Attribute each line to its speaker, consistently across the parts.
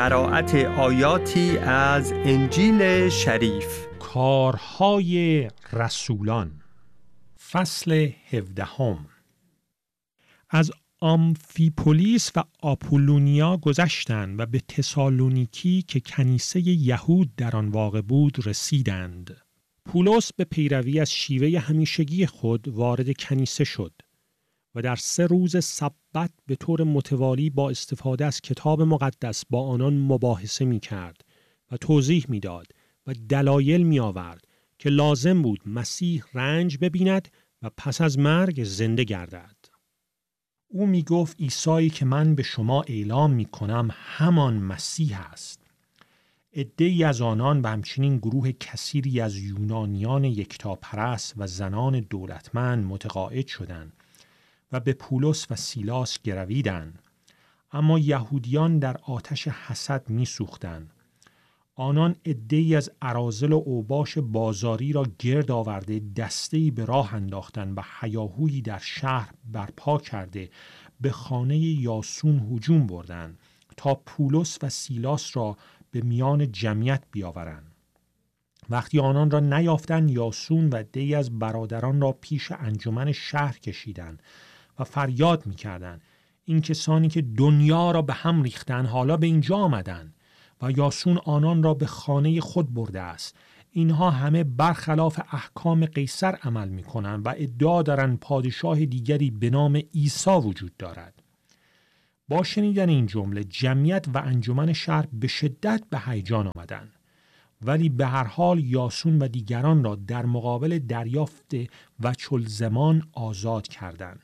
Speaker 1: قرائت آیاتی از انجیل شریف.
Speaker 2: کارهای رسولان، فصل 17. از آمفیپولیس و آپولونیا گذشتند و به تسالونیکی که کنیسه یهود در آن واقع بود رسیدند. پولس به پیروی از شیوه همیشگی خود وارد کنیسه شد و در 3 روز سبت به طور متوالی با استفاده از کتاب مقدس با آنان مباحثه می کرد و توضیح می داد و دلایل می آورد که لازم بود مسیح رنج ببیند و پس از مرگ زنده گردد. او می گفت عیسی که من به شما اعلام می کنم همان مسیح است. عده‌ای از آنان و همچنین گروه کثیری از یونانیان یکتاپرست و زنان دولتمند متقاعد شدند و به پولس و سیلاس گرویدند، اما یهودیان در آتش حسد می سوختند. آنان عده‌ای از اراذل و اوباش بازاری را گرد آورده دسته‌ای به راه انداختند و هیاهویی در شهر برپا کرده به خانه یاسون هجوم بردند تا پولس و سیلاس را به میان جمعیت بیاورند. وقتی آنان را نیافتند، یاسون و عده‌ای از برادران را پیش انجمن شهر کشیدند و فریاد می‌کردند این کسانی که دنیا را به هم ریختند حالا به اینجا آمدند و یاسون آنان را به خانه خود برده است. اینها همه برخلاف احکام قیصر عمل می‌کنند و ادعا دارند پادشاه دیگری به نام عیسی وجود دارد. با شنیدن این جمله جمعیت و انجمن شهر به شدت به هیجان آمدند، ولی به هر حال یاسون و دیگران را در مقابل دریافت وچ‌الزمان آزاد کردند.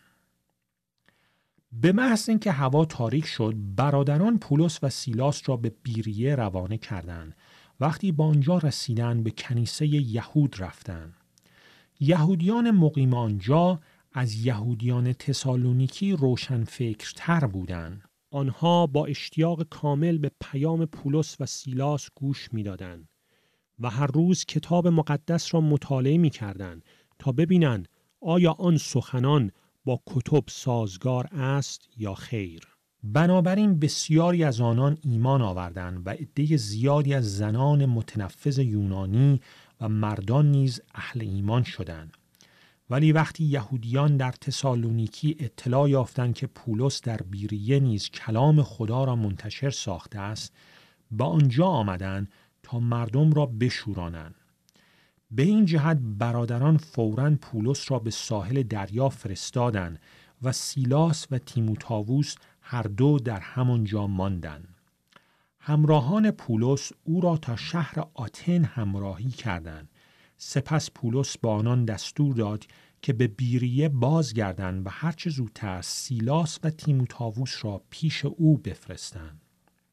Speaker 2: به محض اینکه هوا تاریک شد، برادران پولس و سیلاس را به بیریه روانه کردند. وقتی به آنجا رسیدند به کنیسه یهود رفتند. یهودیان مقیم آنجا از یهودیان تسالونیکی روشنفکرتر بودند. آنها با اشتیاق کامل به پیام پولس و سیلاس گوش می‌دادند و هر روز کتاب مقدس را مطالعه می‌کردند تا ببینند آیا آن سخنان با کتب سازگار است یا خیر. بنابراین بسیاری از آنان ایمان آوردند و عده زیادی از زنان متنفذ یونانی و مردان نیز اهل ایمان شدند. ولی وقتی یهودیان در تسالونیکی اطلاع یافتند که پولس در بیریه نیز کلام خدا را منتشر ساخته است، به آنجا آمدند تا مردم را بشورانند. به این جهت برادران فوراً پولس را به ساحل دریا فرستادند و سیلاس و تیموتائوس هر دو در همانجا ماندند. همراهان پولس او را تا شهر آتن همراهی کردند. سپس پولس با آنان دستور داد که به بیریه بازگردند و هرچه زودتر سیلاس و تیموتائوس را پیش او بفرستند.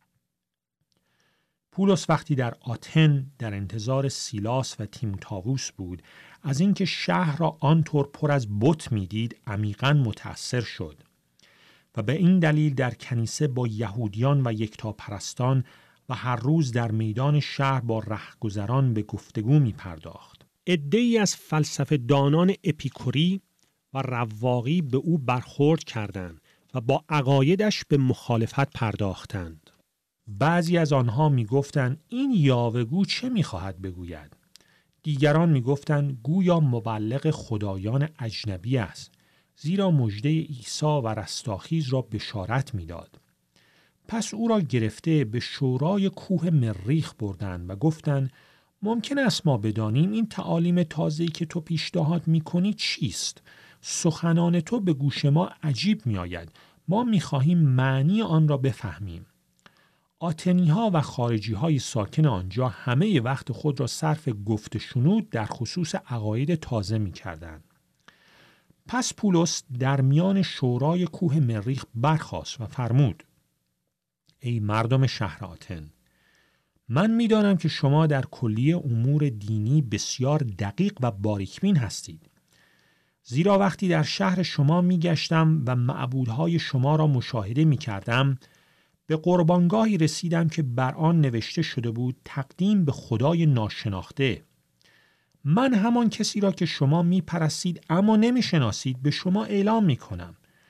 Speaker 2: پولس وقتی در آتن در انتظار سیلاس و تیموتائوس بود، از اینکه شهر را آنطور پر از بت می‌دید عمیقاً متأثر شد و به این دلیل در کنیسه با یهودیان و یکتاپرستان و هر روز در میدان شهر با رهگذران به گفتگو می‌پرداخت. عده‌ای از فلسفه دانان اپیکوری و رواقی به او برخورد کردند و با عقایدش به مخالفت پرداختند. بعضی از آنها می گفتند این یاوه‌گو چه می خواهد بگوید؟ دیگران می گفتند گویا مبلغ خدایان اجنبی است، زیرا مژده عیسی و رستاخیز را بشارت می داد. پس او را گرفته به شورای کوه مریخ بردند و گفتند ممکن است ما بدانیم این تعالیم تازه‌ای که تو پیشنهاد می کنی چیست؟ سخنان تو به گوش ما عجیب می آید. ما می خواهیم معنی آن را بفهمیم. آتنی‌ها و خارجی‌های ساکن آنجا همه وقت خود را صرف گفت و شنود در خصوص عقاید تازه می‌کردند. پس پولس در میان شورای کوه مریخ برخاست و فرمود: ای مردم شهر آتن، من می‌دانم که شما در کلیه امور دینی بسیار دقیق و باریکبین هستید. زیرا وقتی در شهر شما می‌گشتم و معبودهای شما را مشاهده می‌کردم، به قربانگاهی رسیدم که بر آن نوشته شده بود تقدیم به خدای ناشناخته. من همان کسی را که شما میپرستید اما نمیشناسید به شما اعلام میکنم.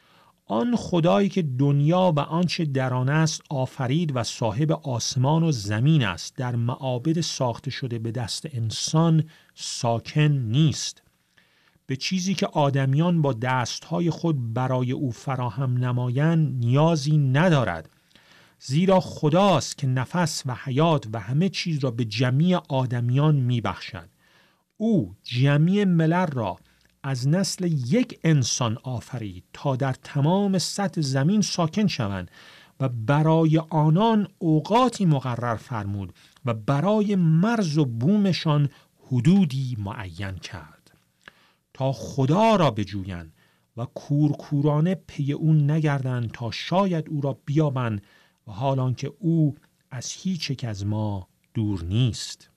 Speaker 2: آن خدایی که دنیا و آنچه در آن است آفرید و صاحب آسمان و زمین است، در معابد ساخته شده به دست انسان ساکن نیست. به چیزی که آدمیان با دستهای خود برای او فراهم نمایند نیازی ندارد، زیرا خداست که نفس و حیات و همه چیز را به جمیع آدمیان میبخشد. او جمیع ملل را از نسل یک انسان آفرید تا در تمام سطح زمین ساکن شوند و برای آنان اوقاتی مقرر فرمود و برای مرز و بومشان حدودی معین کرد تا خدا را بجویند و کورکورانه پی او نگردند تا شاید او را بیابند و حالان که او از هیچ یک از ما دور نیست.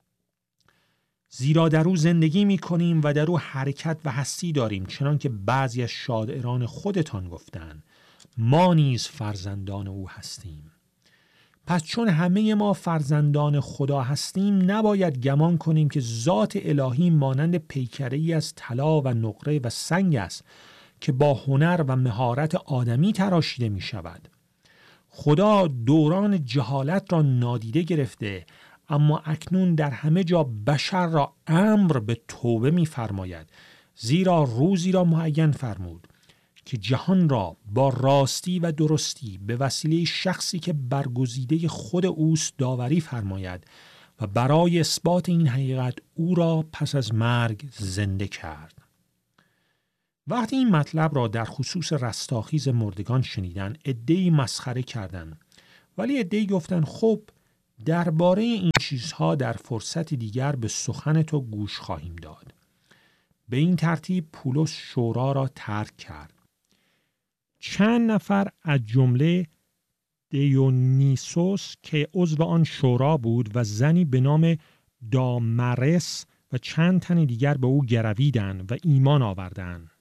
Speaker 2: زیرا در او زندگی می کنیم و در او حرکت و هستی داریم، چنان که بعضی از شاعران خودتان گفتند ما نیز فرزندان او هستیم. پس چون همه ما فرزندان خدا هستیم نباید گمان کنیم که ذات الهی مانند پیکره‌ای از طلا و نقره و سنگ است که با هنر و مهارت آدمی تراشیده می شود. خدا دوران جهالت را نادیده گرفته، اما اکنون در همه جا بشر را امر به توبه می فرماید، زیرا روزی را معین فرمود که جهان را با راستی و درستی به وسیله شخصی که برگزیده خود اوست داوری فرماید و برای اثبات این حقیقت او را پس از مرگ زنده کرد. وقتی این مطلب را در خصوص رستاخیز مردگان شنیدن، عده‌ای مسخره کردند، ولی عده‌ای گفتند خب درباره این چیزها در فرصت دیگر به سخن تو گوش خواهیم داد. به این ترتیب پولس شورا را ترک کرد. چند نفر از جمله دیونیسوس که عضو آن شورا بود و زنی به نام دامرس و چند تن دیگر به او گرویدند و ایمان آوردند.